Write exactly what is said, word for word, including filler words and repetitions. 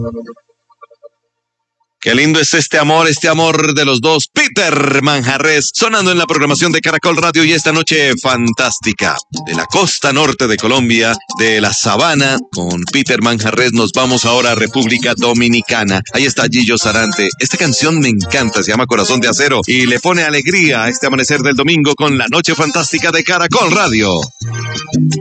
Qué lindo es este amor, este amor de los dos. Peter Manjarrés, sonando en la programación de Caracol Radio y esta noche fantástica. De la costa norte de Colombia, de la sabana, con Peter Manjarrés nos vamos ahora a República Dominicana. Ahí está Gillo Sarante. Esta canción me encanta, se llama Corazón de Acero y le pone alegría a este amanecer del domingo con la noche fantástica de Caracol Radio.